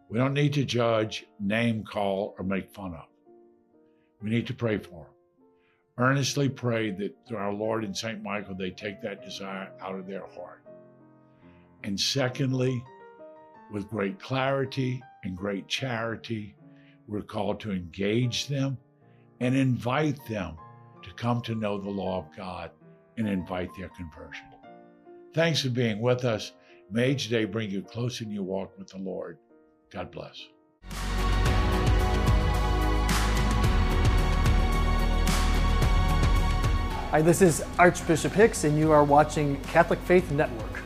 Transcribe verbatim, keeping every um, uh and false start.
We don't need to judge, name call, or make fun of. We need to pray for them. Earnestly pray that through our Lord and Saint Michael, they take that desire out of their heart. And secondly, with great clarity and great charity, we're called to engage them and invite them to come to know the law of God and invite their conversion. Thanks for being with us. May each day bring you closer in your walk with the Lord. God bless. Hi, this is Archbishop Hicks, and you are watching Catholic Faith Network.